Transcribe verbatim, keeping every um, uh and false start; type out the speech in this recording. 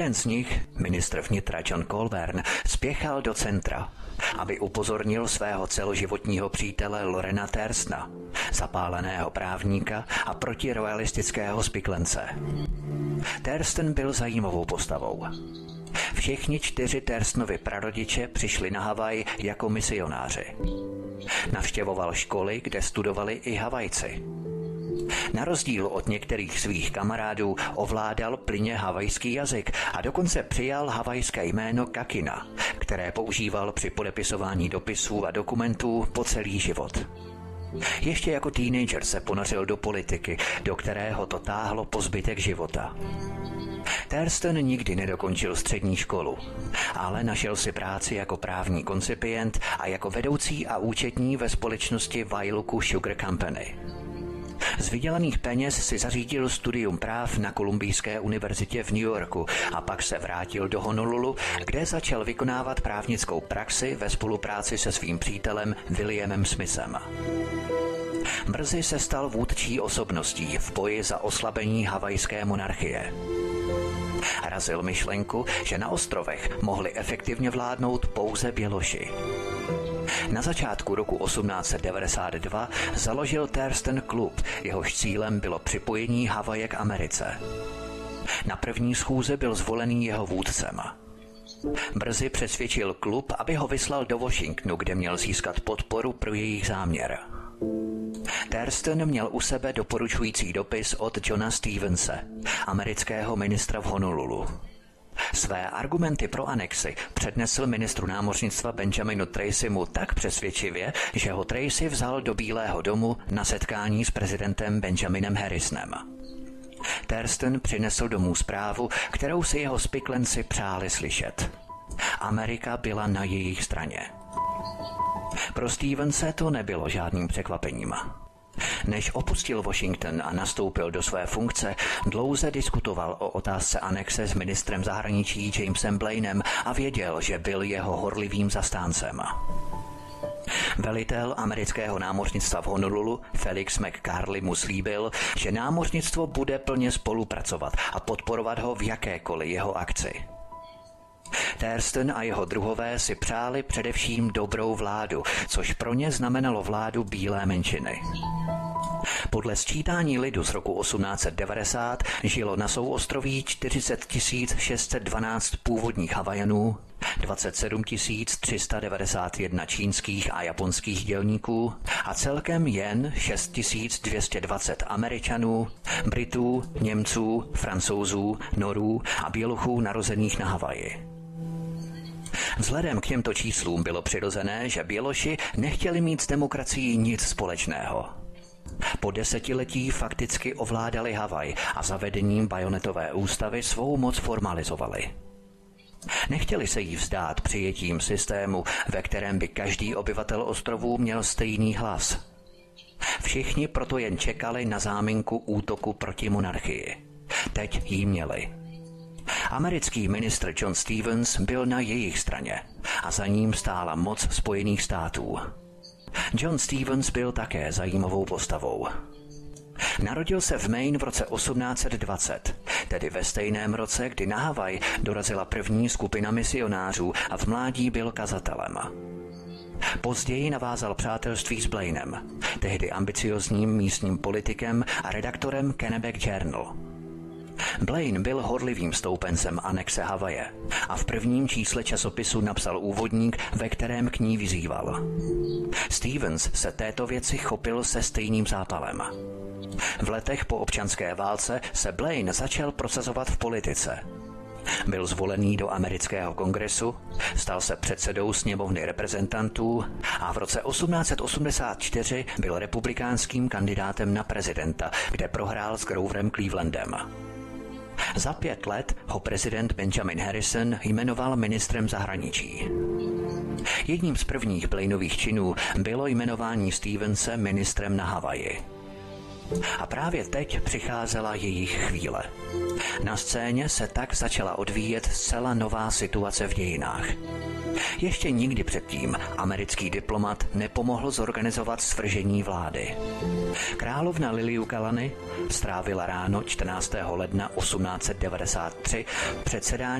Jeden z nich, ministr vnitra John Colburn, spěchal do centra, aby upozornil svého celoživotního přítele Lorena Thurstona, zapáleného právníka a protiroyalistického spiklence. Thurston byl zajímavou postavou. Všichni čtyři Thurstonovi prarodiče přišli na Havaj jako misionáři. Navštěvoval školy, kde studovali i Havajci. Na rozdíl od některých svých kamarádů ovládal plynně havajský jazyk a dokonce přijal havajské jméno Kakina, které používal při podepisování dopisů a dokumentů po celý život. Ještě jako teenager se ponořil do politiky, do kterého to táhlo po zbytek života. Thurston nikdy nedokončil střední školu, ale našel si práci jako právní koncipient a jako vedoucí a účetní ve společnosti Wailuku Sugar Company. Z vydělaných peněz si zařídil studium práv na Kolumbijské univerzitě v New Yorku a pak se vrátil do Honolulu, kde začal vykonávat právnickou praxi ve spolupráci se svým přítelem Williamem Smithem. Brzy se stal vůdčí osobností v boji za oslabení havajské monarchie. Razil myšlenku, že na ostrovech mohli efektivně vládnout pouze běloši. Na začátku roku osmnáct set devadesát dva založil Thurston klub, jehož cílem bylo připojení Havaje k Americe. Na první schůze byl zvolený jeho vůdcem. Brzy přesvědčil klub, aby ho vyslal do Washingtonu, kde měl získat podporu pro jejich záměr. Thurston měl u sebe doporučující dopis od Johna Stevense, amerického ministra v Honolulu. Své argumenty pro anexi přednesl ministru námořnictva Benjaminu Tracymu tak přesvědčivě, že ho Tracy vzal do Bílého domu na setkání s prezidentem Benjaminem Harrisonem. Thurston přinesl domů zprávu, kterou si jeho spiklenci přáli slyšet. Amerika byla na jejich straně. Pro Stevense to nebylo žádným překvapením. Než opustil Washington a nastoupil do své funkce, dlouze diskutoval o otázce anexe s ministrem zahraničí Jamesem Blainem a věděl, že byl jeho horlivým zastáncem. Velitel amerického námořnictva v Honolulu Felix McCarley mu slíbil, že námořnictvo bude plně spolupracovat a podporovat ho v jakékoliv jeho akci. Thurston a jeho druhové si přáli především dobrou vládu, což pro ně znamenalo vládu bílé menšiny. Podle sčítání lidu z roku osmnáct set devadesát žilo na souostroví čtyřicet tisíc šest set dvanáct původních Havajanů, dvacet sedm tisíc tři sta devadesát jedna čínských a japonských dělníků a celkem jen šest tisíc dvě stě dvacet Američanů, Britů, Němců, Francouzů, Norů a Bělochů narozených na Havaji. Vzhledem k těmto číslům bylo přirozené, že Běloši nechtěli mít s demokracií nic společného. Po desetiletí fakticky ovládali Havaj a zavedením bajonetové ústavy svou moc formalizovali. Nechtěli se jí vzdát přijetím systému, ve kterém by každý obyvatel ostrovů měl stejný hlas. Všichni proto jen čekali na záminku útoku proti monarchii. Teď jí měli. Americký ministr John Stevens byl na jejich straně a za ním stála moc Spojených států. John Stevens byl také zajímavou postavou. Narodil se v Maine v roce osmnáct set dvacet, tedy ve stejném roce, kdy na Havaj dorazila první skupina misionářů a v mládí byl kazatelem. Později navázal přátelství s Blainem, tehdy ambiciozním místním politikem a redaktorem Kennebec Journal. Blaine byl horlivým stoupencem anexe Havaje a v prvním čísle časopisu napsal úvodník, ve kterém k ní vyzýval. Stevens se této věci chopil se stejným zápalem. V letech po občanské válce se Blaine začal prosazovat v politice. Byl zvolený do amerického kongresu, stal se předsedou sněmovny reprezentantů a v roce osmnáct set osmdesát čtyři byl republikánským kandidátem na prezidenta, kde prohrál s Groverem Clevelandem. Za pět let ho prezident Benjamin Harrison jmenoval ministrem zahraničí. Jedním z prvních Blainových činů bylo jmenování Stevense ministrem na Havaji. A právě teď přicházela jejich chvíle. Na scéně se tak začala odvíjet zcela nová situace v dějinách. Ještě nikdy předtím americký diplomat nepomohl zorganizovat svržení vlády. Královna Liliuokalani strávila ráno čtrnáctého ledna osmnáct set devadesát tři předsedání